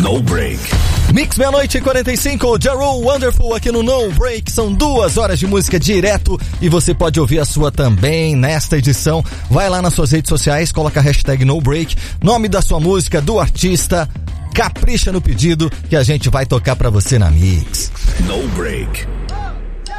No Break. Mix meia-noite e 45, Ja Rule Wonderful aqui no No Break. São 2 horas de música direto e você pode ouvir a sua também nesta edição. Vai lá nas suas redes sociais, coloca a hashtag No Break, nome da sua música, do artista, capricha no pedido que a gente vai tocar pra você na Mix. No Break.